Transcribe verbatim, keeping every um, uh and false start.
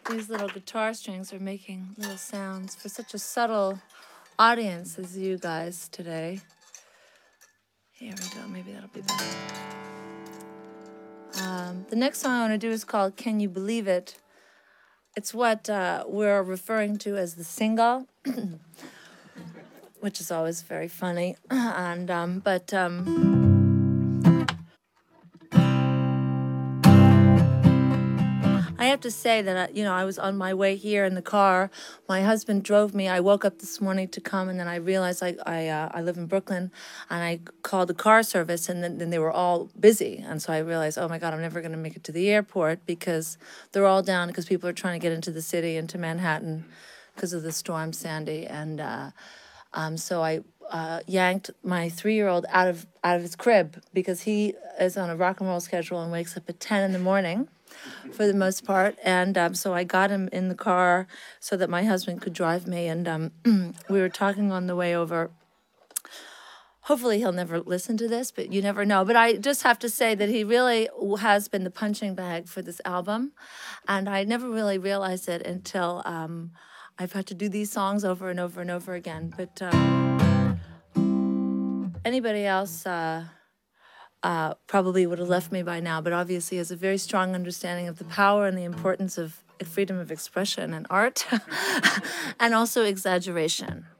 these little guitar strings are making little sounds for such a subtle audience as you guys today. Here we go, maybe that'll be better. Um, the next song I want to do is called Can You Believe It? It's what uh, we're referring to as the single, which is always very funny. And um, but um, I have to say that, I, you know, I was on my way here in the car. My husband drove me. I woke up this morning to come, and then I realized I I, uh, I live in Brooklyn, and I called the car service, and then, then they were all busy. And so I realized, oh my God, I'm never going to make it to the airport because they're all down because people are trying to get into the city, into Manhattan, because of the storm Sandy. And uh, um, so I uh, yanked my three-year-old out of out of his crib because he is on a rock and roll schedule and wakes up at ten in the morning for the most part. And um, so I got him in the car so that my husband could drive me. And um, we were talking on the way over. Hopefully he'll never listen to this, but you never know. But I just have to say that he really has been the punching bag for this album. And I never really realized it until um, I've had to do these songs over and over and over again. But um, anybody else... Uh, Uh, probably would have left me by now, but obviously has a very strong understanding of the power and the importance of freedom of expression and art, and also exaggeration.